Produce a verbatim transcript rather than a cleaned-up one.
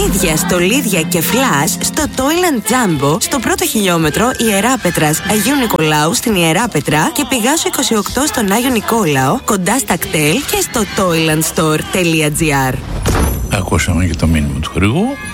Παιχνίδια, στολίδια και φλας στο Toyland Jumbo, στο πρώτο χιλιόμετρο Ιεράπετρας Αγίου Νικολάου στην Ιεράπετρα και Πηγάσου είκοσι οκτώ στον Άγιο Νικόλαο, κοντά στα κτέλ και στο toylandstore τελεία gr. Ακούσαμε και το μήνυμα του χορηγού.